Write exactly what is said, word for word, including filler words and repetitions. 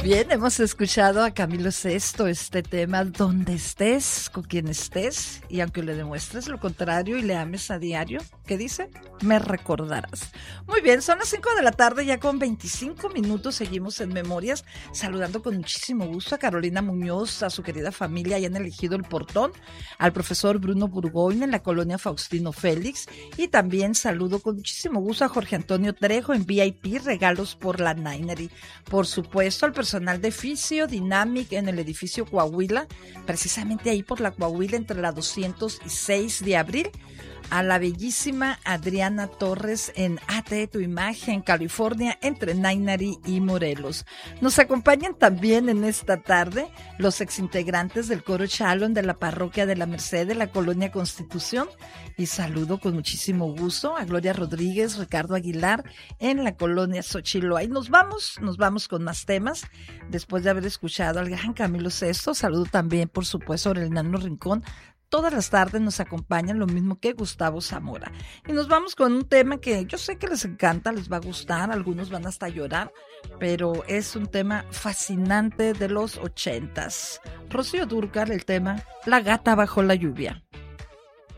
Bien, hemos escuchado a Camilo Sesto, este tema, donde estés, con quien estés, y aunque le demuestres lo contrario y le ames a diario, ¿qué dice? Me recordarás. Muy bien, son las cinco de la tarde, ya con veinticinco minutos, seguimos en Memorias, saludando con muchísimo gusto a Carolina Muñoz, a su querida familia allá en el Ejido El Portón, al profesor Bruno Burgoyne en la colonia Faustino Félix, y también saludo con muchísimo gusto a Jorge Antonio Trejo en V I P, regalos por la Ninery. Por supuesto, al personal de Fisio Dynamic en el edificio Coahuila, precisamente ahí por la Coahuila entre la doscientos y seis de abril, a la bellísima Adriana Torres en A T Tu Imagen, California, entre Ninery y Morelos. Nos acompañan también en esta tarde los exintegrantes del coro Shalom de la parroquia de la Merced de la colonia Constitución, y saludo con muchísimo gusto a Gloria Rodríguez, Ricardo Aguilar en la colonia Xochilo. Ahí nos vamos, nos vamos con más temas después de haber escuchado al gran Camilo Sesto. Saludo también, por supuesto, a Nano Rincón. Todas las tardes nos acompañan, lo mismo que Gustavo Zamora. Y nos vamos con un tema que yo sé que les encanta, les va a gustar, algunos van hasta llorar, pero es un tema fascinante de los ochentas. Rocío Dúrcal, el tema La gata bajo la lluvia.